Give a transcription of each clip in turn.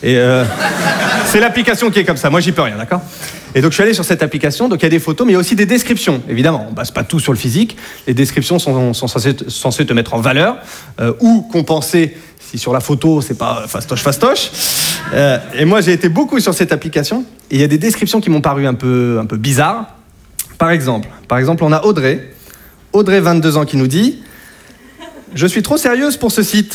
Et c'est l'application qui est comme ça. Moi, j'y peux rien, d'accord ? Et donc, je suis allé sur cette application. Donc, il y a des photos, mais il y a aussi des descriptions. Évidemment, on base pas tout sur le physique. Les descriptions sont censées te mettre en valeur ou compenser si sur la photo, c'est pas fastoche. Et moi, j'ai été beaucoup sur cette application. Et il y a des descriptions qui m'ont paru un peu bizarres. Par exemple, on a Audrey, 22 ans, qui nous dit « Je suis trop sérieuse pour ce site. »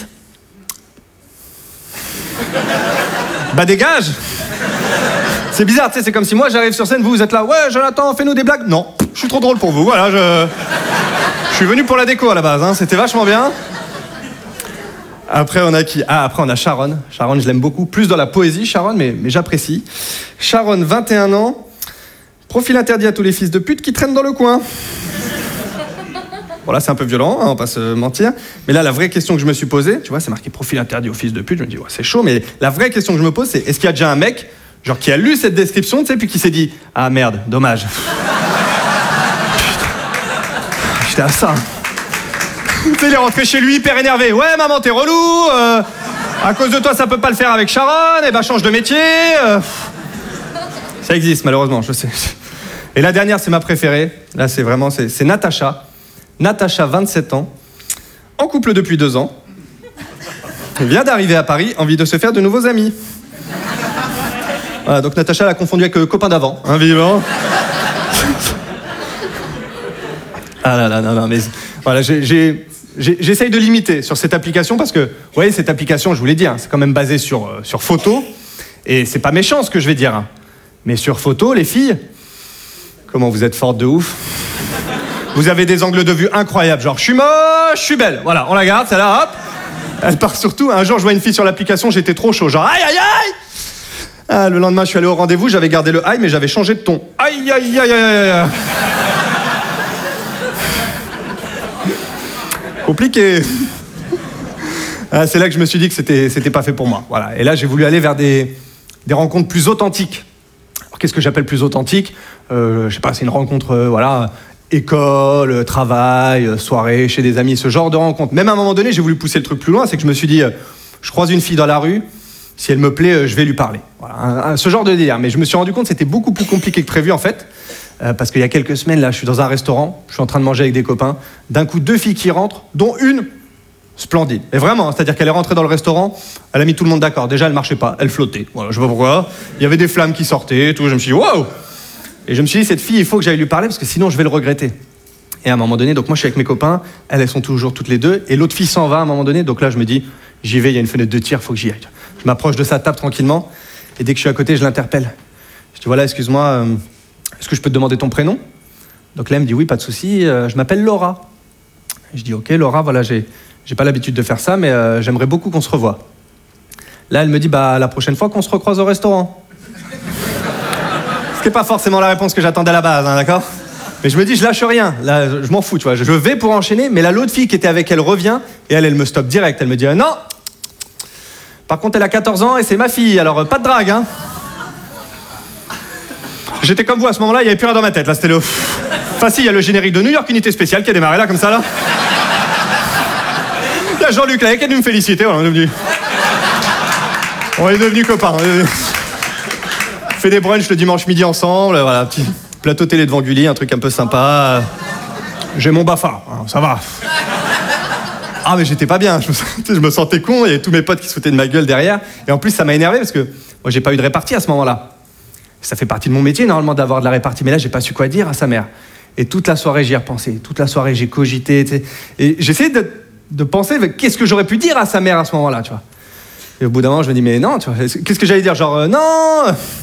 Bah dégage. C'est bizarre, tu sais, c'est comme si moi j'arrive sur scène, vous êtes là, ouais Jonathan, fais-nous des blagues. Non, je suis trop drôle pour vous, voilà, je suis venu pour la déco à la base, hein, c'était vachement bien. Après on a qui ? Après on a Sharon. Sharon, je l'aime beaucoup, plus dans la poésie Sharon, mais j'apprécie. Sharon, 21 ans, profil interdit à tous les fils de pute qui traînent dans le coin. Bon là c'est un peu violent, hein, on va pas se mentir. Mais là la vraie question que je me suis posée, tu vois, c'est marqué profil interdit aux fils de pute, je me dis ouais c'est chaud, mais la vraie question que je me pose c'est est-ce qu'il y a déjà un mec, genre qui a lu cette description, tu sais, puis qui s'est dit ah merde, dommage. J'étais à ça. Tu sais, il est rentré chez lui hyper énervé. Ouais maman t'es relou, à cause de toi ça peut pas le faire avec Sharon, et ben change de métier. Ça existe malheureusement, je sais. Et la dernière c'est ma préférée, là c'est vraiment, c'est Natacha. Natacha, 27 ans, en couple depuis 2 ans, vient d'arriver à Paris, envie de se faire de nouveaux amis. Voilà, donc Natacha l'a confondu avec copain d'avant, hein, visiblement. Ah là là, non, mais voilà, j'essaye de limiter sur cette application parce que, vous voyez, cette application, je vous l'ai dit, hein, c'est quand même basé sur photo, et c'est pas méchant ce que je vais dire, hein, mais sur photo, les filles, comment vous êtes fortes de ouf. Vous avez des angles de vue incroyables, genre je suis moche, je suis belle. Voilà, on la garde, celle-là, hop. Elle part surtout. Un jour, je vois une fille sur l'application, j'étais trop chaud, genre aïe aïe aïe. Ah, le lendemain, je suis allé au rendez-vous, j'avais gardé le aïe, mais j'avais changé de ton. Aïe aïe aïe aïe aïe. Compliqué. Ah, c'est là que je me suis dit que c'était pas fait pour moi. Voilà. Et là, j'ai voulu aller vers des rencontres plus authentiques. Alors, qu'est-ce que j'appelle plus authentique ? Je sais pas, c'est une rencontre, voilà. École, travail, soirée, chez des amis, ce genre de rencontre. Même à un moment donné, j'ai voulu pousser le truc plus loin, c'est que je me suis dit, je croise une fille dans la rue, si elle me plaît, je vais lui parler. Voilà, ce genre de délire. Mais je me suis rendu compte que c'était beaucoup plus compliqué que prévu, en fait, parce qu'il y a quelques semaines, là, je suis dans un restaurant, je suis en train de manger avec des copains, d'un coup, 2 filles qui rentrent, dont une splendide. Et vraiment, c'est-à-dire qu'elle est rentrée dans le restaurant, elle a mis tout le monde d'accord. Déjà, elle marchait pas, elle flottait. Voilà, je sais pas pourquoi. Il y avait des flammes qui sortaient, tout. Je me suis dit, waouh! Et je me suis dit, cette fille, il faut que j'aille lui parler parce que sinon je vais le regretter. Et à un moment donné, donc moi je suis avec mes copains, elles sont toujours toutes les deux, et l'autre fille s'en va à un moment donné, donc là je me dis, j'y vais, il y a une fenêtre de tir, il faut que j'y aille. Je m'approche de sa table tranquillement, et dès que je suis à côté, je l'interpelle. Je dis, voilà, excuse-moi, est-ce que je peux te demander ton prénom ? Donc là elle me dit, oui, pas de souci, je m'appelle Laura. Et je dis, ok Laura, voilà, j'ai pas l'habitude de faire ça, mais j'aimerais beaucoup qu'on se revoie. Là elle me dit, bah la prochaine fois qu'on se recroise au restaurant. C'est pas forcément la réponse que j'attendais à la base, hein, d'accord ? Mais je me dis, je lâche rien, là, je m'en fous, tu vois, je vais pour enchaîner, mais là, l'autre fille qui était avec elle revient, et elle me stoppe direct, elle me dit, non, par contre, elle a 14 ans et c'est ma fille, alors pas de drague, hein. J'étais comme vous à ce moment-là, il n'y avait plus rien dans ma tête, là, c'était le... Enfin si, il y a le générique de New York Unité Spéciale qui a démarré là, comme ça, là. Il y a Jean-Luc là, qui est venu me féliciter, voilà, on est devenus copains. On fait des brunchs le dimanche midi ensemble, voilà, petit plateau télé devant Gulli, un truc un peu sympa. J'ai mon BAFA, hein, ça va. Ah mais j'étais pas bien, je me sentais con, il y avait tous mes potes qui se foutaient de ma gueule derrière. Et en plus ça m'a énervé parce que moi j'ai pas eu de répartie à ce moment-là. Ça fait partie de mon métier normalement d'avoir de la répartie, mais là j'ai pas su quoi dire à sa mère. Et toute la soirée j'y ai repensé, toute la soirée j'ai cogité, tu sais. Et j'essayais de penser qu'est-ce que j'aurais pu dire à sa mère à ce moment-là, tu vois. Et au bout d'un moment je me dis mais non, tu vois, qu'est-ce que j'allais dire, genre non.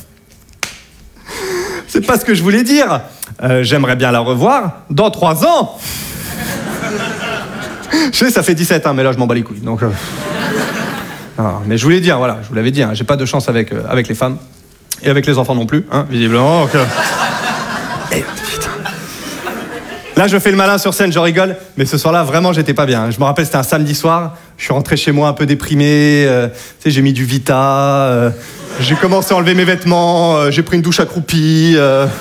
C'est pas ce que je voulais dire. J'aimerais bien la revoir dans 3 ans. Je sais, ça fait 17, hein, mais là, je m'en bats les couilles. Donc, non, mais je voulais dire, voilà, je vous l'avais dit, hein, j'ai pas de chance avec les femmes. Et avec les enfants non plus, hein, visiblement. Donc, là, je fais le malin sur scène, je rigole. Mais ce soir-là, vraiment, j'étais pas bien. Je me rappelle, c'était un samedi soir. Je suis rentré chez moi un peu déprimé. Tu sais, j'ai mis du Vita. J'ai commencé à enlever mes vêtements, j'ai pris une douche accroupie,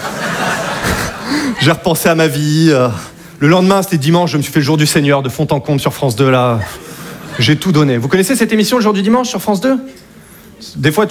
j'ai repensé à ma vie. Le lendemain, c'était dimanche, je me suis fait le jour du Seigneur de fond en comble sur France 2, là. J'ai tout donné. Vous connaissez cette émission, le jour du dimanche, sur France 2 ? Des fois,